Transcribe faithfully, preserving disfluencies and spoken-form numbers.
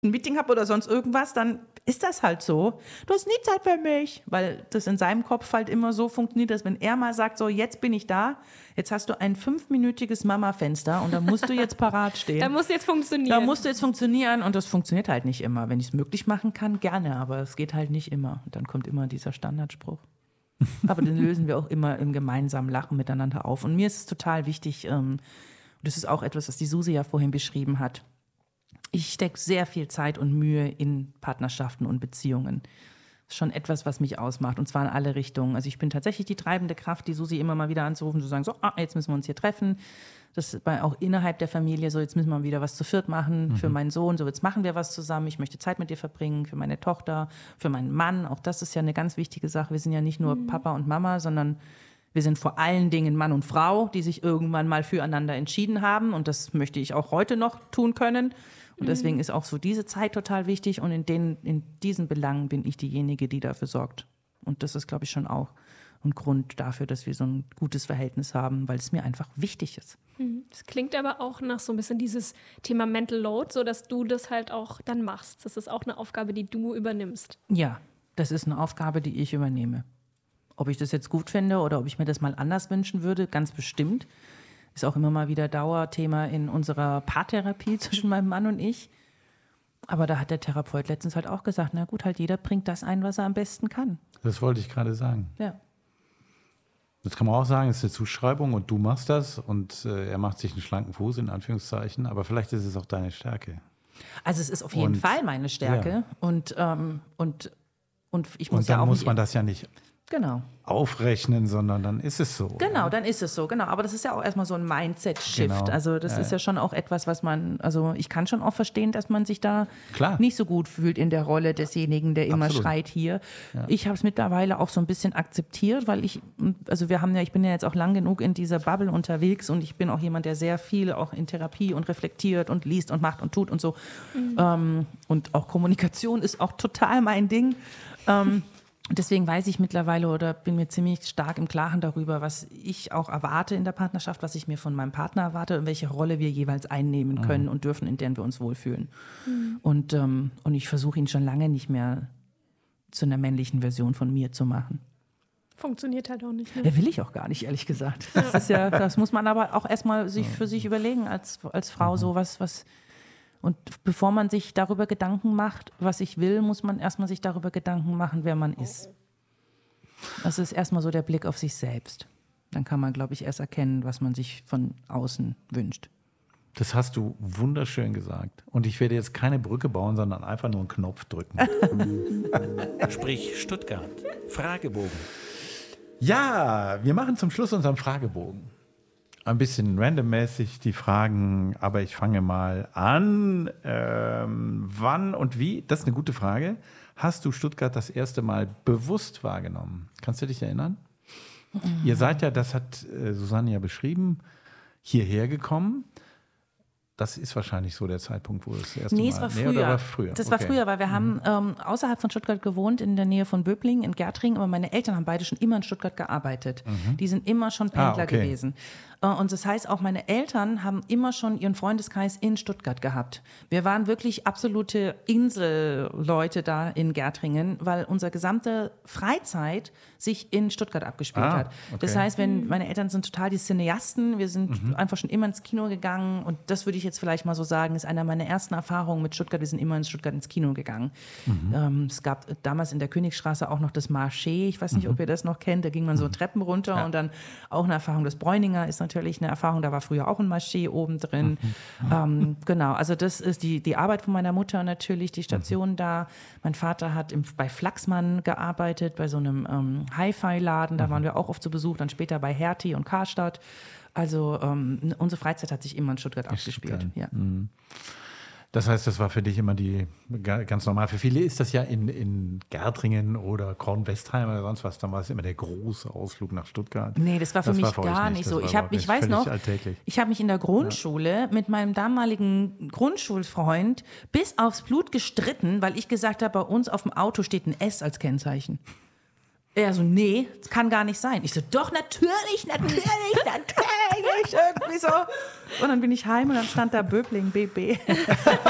ein Meeting habe oder sonst irgendwas, dann ist das halt so. Du hast nie Zeit für mich, weil das in seinem Kopf halt immer so funktioniert, dass wenn er mal sagt, so jetzt bin ich da, jetzt hast du ein fünfminütiges Mama-Fenster und da musst du jetzt parat stehen. Da musst du jetzt funktionieren. Da musst du jetzt funktionieren und das funktioniert halt nicht immer. Wenn ich es möglich machen kann, gerne, aber es geht halt nicht immer. Und dann kommt immer dieser Standardspruch. Aber den lösen wir auch immer im gemeinsamen Lachen miteinander auf. Und mir ist es total wichtig, ähm, das ist auch etwas, was die Susi ja vorhin beschrieben hat. Ich stecke sehr viel Zeit und Mühe in Partnerschaften und Beziehungen. Das ist schon etwas, was mich ausmacht, und zwar in alle Richtungen. Also ich bin tatsächlich die treibende Kraft, die Susi immer mal wieder anzurufen, zu sagen, so, ah, jetzt müssen wir uns hier treffen. Das ist bei, auch innerhalb der Familie so, jetzt müssen wir wieder was zu viert machen, mhm. für meinen Sohn, so jetzt machen wir was zusammen, ich möchte Zeit mit dir verbringen, für meine Tochter, für meinen Mann. Auch das ist ja eine ganz wichtige Sache. Wir sind ja nicht nur mhm. Papa und Mama, sondern wir sind vor allen Dingen Mann und Frau, die sich irgendwann mal füreinander entschieden haben, und das möchte ich auch heute noch tun können. Und deswegen ist auch so diese Zeit total wichtig, und in, den, in diesen Belangen bin ich diejenige, die dafür sorgt. Und das ist, glaube ich, schon auch ein Grund dafür, dass wir so ein gutes Verhältnis haben, weil es mir einfach wichtig ist. Das klingt aber auch nach so ein bisschen dieses Thema Mental Load, so dass du das halt auch dann machst. Das ist auch eine Aufgabe, die du übernimmst. Ja, das ist eine Aufgabe, die ich übernehme. Ob ich das jetzt gut finde oder ob ich mir das mal anders wünschen würde, ganz bestimmt. Ist auch immer mal wieder Dauerthema in unserer Paartherapie zwischen meinem Mann und ich. Aber da hat der Therapeut letztens halt auch gesagt, na gut, halt jeder bringt das ein, was er am besten kann. Das wollte ich gerade sagen. Ja. Das kann man auch sagen, es ist eine Zuschreibung und du machst das und äh, er macht sich einen schlanken Fuß, in Anführungszeichen, aber vielleicht ist es auch deine Stärke. Also es ist auf jeden und, Fall meine Stärke. Ja. Und, ähm, und, und ich muss und dann ja auch muss nicht, man das ja nicht genau. aufrechnen, sondern dann ist es so. Genau, dann ist es so, genau. Aber das ist ja auch erstmal so ein Mindset-Shift. Genau. Also das ja, ist ja schon auch etwas, was man, also ich kann schon auch verstehen, dass man sich da Klar. nicht so gut fühlt in der Rolle desjenigen, der immer Absolut. schreit hier. Ja. Ich habe es mittlerweile auch so ein bisschen akzeptiert, weil ich, also wir haben ja, ich bin ja jetzt auch lang genug in dieser Bubble unterwegs, und ich bin auch jemand, der sehr viel auch in Therapie und reflektiert und liest und macht und tut und so. Mhm. Ähm, und auch Kommunikation ist auch total mein Ding. Ähm, Deswegen weiß ich mittlerweile oder bin mir ziemlich stark im Klaren darüber, was ich auch erwarte in der Partnerschaft, was ich mir von meinem Partner erwarte und welche Rolle wir jeweils einnehmen können mhm. und dürfen, in der wir uns wohlfühlen. Mhm. Und, ähm, und ich versuche ihn schon lange nicht mehr zu einer männlichen Version von mir zu machen. Funktioniert halt auch nicht. Ne? Ja, will ich auch gar nicht, ehrlich gesagt. Das ist ja, das muss man aber auch erstmal sich für sich überlegen als, als Frau, so was, was. Und bevor man sich darüber Gedanken macht, was ich will, muss man erstmal sich darüber Gedanken machen, wer man ist. Das ist erstmal so der Blick auf sich selbst. Dann kann man, glaube ich, erst erkennen, was man sich von außen wünscht. Das hast du wunderschön gesagt. Und ich werde jetzt keine Brücke bauen, sondern einfach nur einen Knopf drücken. Sprich Stuttgart. Fragebogen. Ja, wir machen zum Schluss unseren Fragebogen. Ein bisschen randommäßig die Fragen, aber ich fange mal an. Ähm, wann und wie? Das ist eine gute Frage. Hast du Stuttgart das erste Mal bewusst wahrgenommen? Kannst du dich erinnern? Mhm. Ihr seid ja, das hat äh, Susanne ja beschrieben, hierher gekommen. Das ist wahrscheinlich so der Zeitpunkt, wo es das erste nee, Mal... es war nee, früher. war früher. Das okay. war früher, weil wir mhm. haben ähm, außerhalb von Stuttgart gewohnt, in der Nähe von Böblingen, in Gärtringen, aber meine Eltern haben beide schon immer in Stuttgart gearbeitet. Mhm. Die sind immer schon Pendler ah, okay. gewesen. Äh, und das heißt, auch meine Eltern haben immer schon ihren Freundeskreis in Stuttgart gehabt. Wir waren wirklich absolute Inselleute da in Gärtringen, weil unsere gesamte Freizeit sich in Stuttgart abgespielt ah, hat. Okay. Das heißt, wenn meine Eltern sind total die Cineasten, wir sind mhm. einfach schon immer ins Kino gegangen, und das würde ich jetzt vielleicht mal so sagen, ist einer meiner ersten Erfahrungen mit Stuttgart. Wir sind immer in Stuttgart ins Kino gegangen. Mhm. Ähm, es gab damals in der Königstraße auch noch das Marché. Ich weiß nicht, mhm. ob ihr das noch kennt. Da ging man so Treppen runter ja. und dann auch eine Erfahrung. Das Bräuninger ist natürlich eine Erfahrung. Da war früher auch ein Marché oben drin. Mhm. Ähm, genau, also das ist die, die Arbeit von meiner Mutter natürlich, die Station mhm. da. Mein Vater hat im, bei Flachsmann gearbeitet, bei so einem ähm, Hi-Fi-Laden. Da mhm. waren wir auch oft zu Besuch. Dann später bei Hertie und Karstadt. Also ähm, unsere Freizeit hat sich immer in Stuttgart das abgespielt. Ja. Mhm. Das heißt, das war für dich immer die ganz normal. Für viele ist das ja in, in Gärtringen oder Kornwestheim oder sonst was. Dann war es immer der große Ausflug nach Stuttgart. Nee, das war für das mich war für gar nicht, nicht das so. Ich, hab, ich weiß noch, alltäglich. ich habe mich in der Grundschule ja. mit meinem damaligen Grundschulfreund bis aufs Blut gestritten, weil ich gesagt habe, bei uns auf dem Auto steht ein S als Kennzeichen. Er so, nee, das kann gar nicht sein. Ich so, doch, natürlich, natürlich, natürlich, irgendwie so. Und dann bin ich heim und dann stand da Böbling B B.